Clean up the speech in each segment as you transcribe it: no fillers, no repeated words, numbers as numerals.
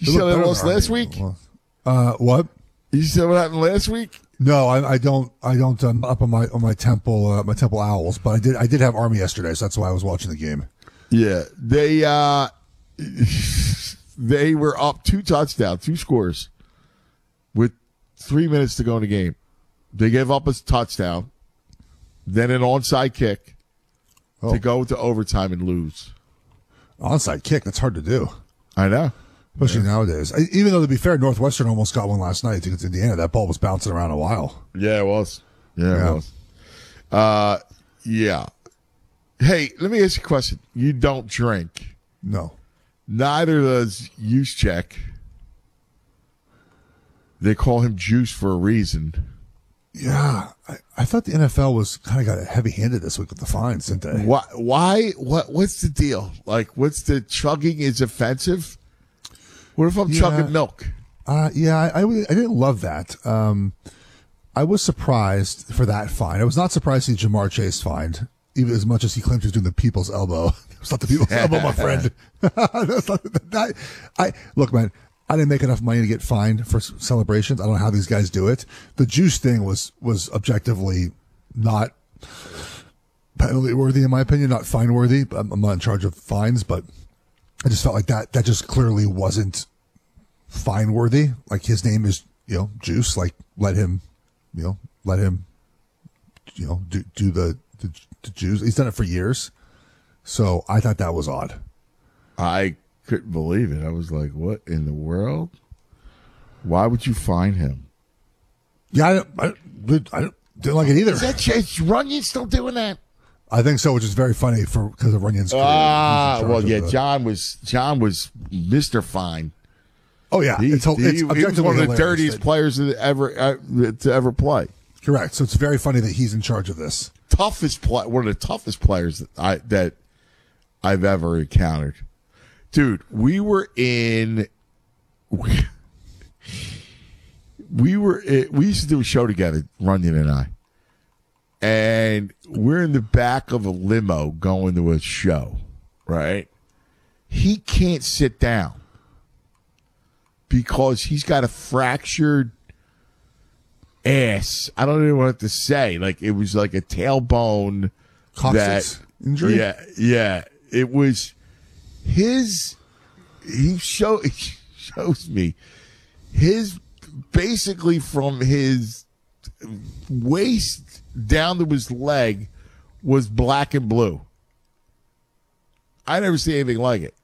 You said that was last week? What? You said what happened last week? No, I don't. Up on my Temple Owls, but I did have Army yesterday, so that's why I was watching the game. Yeah, they were up 2 touchdowns, 2 scores, with 3 minutes to go in the game. They gave up a touchdown, then an onside kick to go to overtime and lose. Onside kick, that's hard to do. I know. Especially nowadays. Even though, to be fair, Northwestern almost got one last night against Indiana. That ball was bouncing around a while. Yeah, it was. It was. Yeah. Hey, let me ask you a question. You don't drink. No. Neither does Juszczyk. They call him Juice for a reason. Yeah. I thought the NFL was kind of got heavy-handed this week with the fines, didn't they? Why? What's the deal? Like, what's the chugging is offensive? What if I'm chugging milk? I didn't love that. I was surprised for that fine. I was not surprised to see Jamar Chase fined, even as much as he claimed he was doing the people's elbow. It was not the people's elbow, my friend. Look, man, I didn't make enough money to get fined for celebrations. I don't know how these guys do it. The juice thing was objectively not penalty worthy, in my opinion, not fine worthy. I'm not in charge of fines, but I just felt like that just clearly wasn't fine worthy. Like, his name is, Juice. Like, let him do the Jews. He's done it for years. So I thought that was odd. I couldn't believe it. I was like, what in the world? Why would you fine him? Yeah, I didn't like it either. Is that Runyon still doing that? I think so, which is very funny because of Runyon's career. Well, yeah, John was Mr. Fine. Oh yeah, he was one of the dirtiest players to ever play. Correct. So it's very funny that he's in charge of this. One of the toughest players that I've ever encountered. Dude, we used to do a show together, Runyon and I. And we're in the back of a limo going to a show, right? He can't sit down because he's got a fractured ass. I don't even know what to say. Like, it was like a tailbone coccyx injury. Yeah. It was his. He shows me his basically from his waist down to his leg was black and blue. I never see anything like it.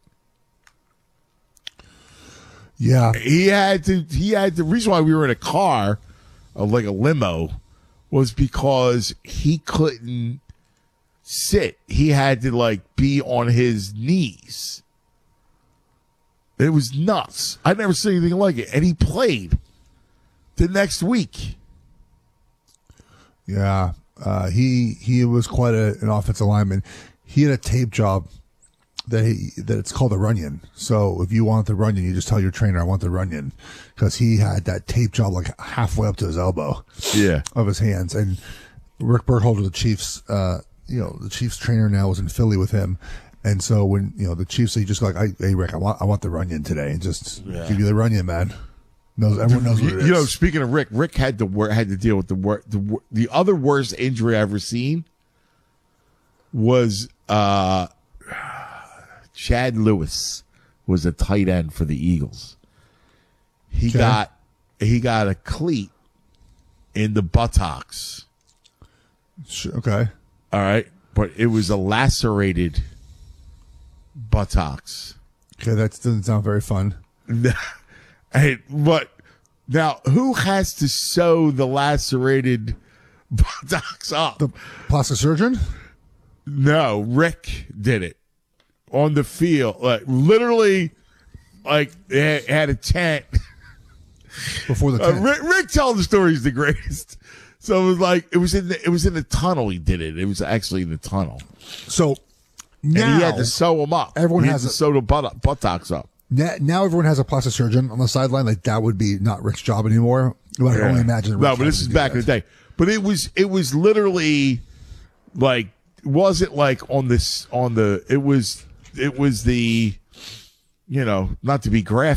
Yeah. He had the reason why we were in a car, like a limo, was because he couldn't sit. He had to be on his knees. It was nuts. I never seen anything like it. And he played the next week. Yeah, he was quite an offensive lineman. He had a tape job that it's called a Runyon. So if you want the Runyon, you just tell your trainer, I want the Runyon, because he had that tape job like halfway up to his elbow. Yeah, of his hands. And Rick Burkholder, the Chiefs, the Chiefs trainer now, was in Philly with him. And so when the Chiefs, he just hey Rick, I want the Runyon today, and just give you the Runyon, man. Everyone knows what it is. Speaking of Rick had to deal with the other worst injury I've ever seen was Chad Lewis was a tight end for the Eagles. He got a cleat in the buttocks. Okay. All right, but it was a lacerated buttocks. Okay, that doesn't sound very fun. Hey, but now who has to sew the lacerated buttocks up? The plastic surgeon? No, Rick did it on the field. Literally, they had a tent before the tent. Rick telling the story is the greatest. So it was in the tunnel. He did it. It was actually in the tunnel. So now and he had to sew them up. Everyone has to sew the buttocks up. Now everyone has a plastic surgeon on the sideline. That would be not Rick's job anymore. I can only imagine. No, but this is back in the day. But it was literally it wasn't it was the not to be graphic.